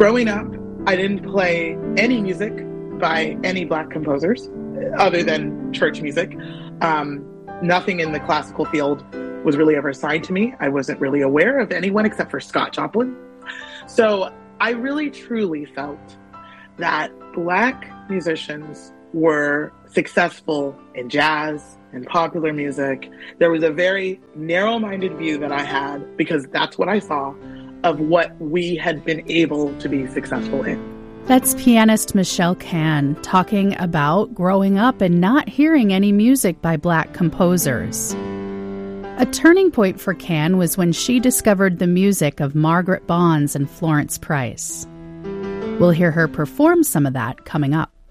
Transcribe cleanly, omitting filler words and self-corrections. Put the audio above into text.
Growing up, I didn't play any music by any Black composers other than church music. Nothing in the classical field was really ever assigned to me. I wasn't really aware of anyone except for Scott Joplin. So I really truly felt that Black musicians were successful in jazz and popular music. There was a very narrow-minded view that I had, because that's what I saw, of what we had been able to be successful in. That's pianist Michelle Kann talking about growing up and not hearing any music by Black composers. A turning point for Kann was when she discovered the music of Margaret Bonds and Florence Price. We'll hear her perform some of that coming up.